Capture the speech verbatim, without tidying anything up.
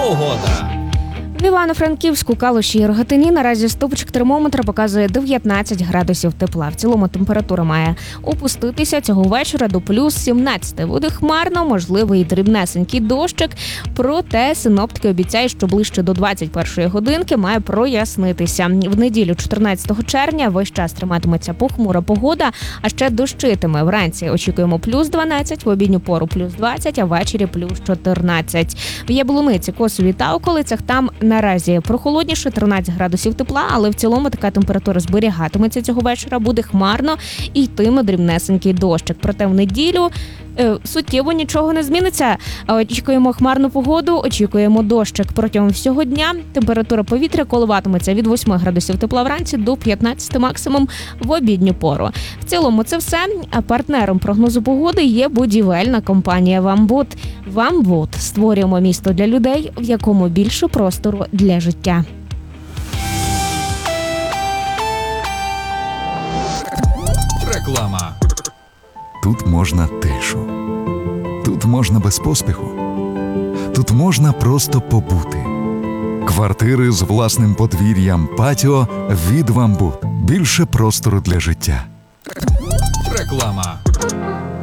погода. В Івано-Франківську, Калуші і Рогатині наразі стопчик термометра показує дев'ятнадцять градусів тепла. В цілому температура має опуститися цього вечора до плюс сімнадцять. Буде хмарно, можливий дрібнесенький дощик. Проте синоптики обіцяють, що ближче до двадцять першої годинки має прояснитися. В неділю, чотирнадцятого червня, весь час триматиметься похмура погода, а ще дощитиме. Вранці очікуємо плюс дванадцять, в обідню пору плюс двадцять, а ввечері плюс чотирнадцять. В Яблуниці, Косові та околицях там наразі прохолодніше, тринадцять градусів тепла, але в цілому така температура зберігатиметься цього вечора, буде хмарно і йтиме дрібнесенький дощик. Проте в неділю е, суттєво нічого не зміниться. Очікуємо хмарну погоду, очікуємо дощик протягом всього дня. Температура повітря коливатиметься від восьми градусів тепла вранці до п'ятнадцяти максимум в обідню пору. В цілому це все. А партнером прогнозу погоди є будівельна компанія «Вамбуд». «Вамбуд» – створюємо місто для людей, в якому більше простору для життя. Реклама. Тут можна тишу. Тут можна без поспіху. Тут можна просто побути. Квартири з власним подвір'ям, патіо від «Вамбуд». Більше простору для життя. Реклама.